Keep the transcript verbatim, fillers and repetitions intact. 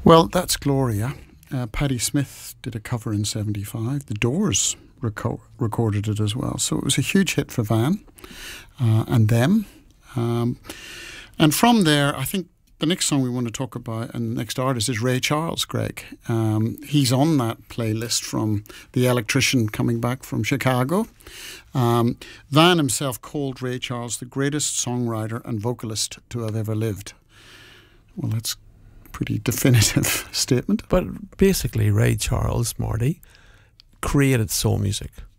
Well, that's Gloria. Uh, Patti Smith did a cover in seventy-five. The Doors reco- recorded it as well. So it was a huge hit for Van uh, and them. Um, and from there, I think the next song we want to talk about and the next artist is Ray Charles, Greg. Um, he's on that playlist from The Electrician coming back from Chicago. Um, Van himself called Ray Charles the greatest songwriter and vocalist to have ever lived. Well, that's a pretty definitive statement. But basically, Ray Charles, Marty, created soul music.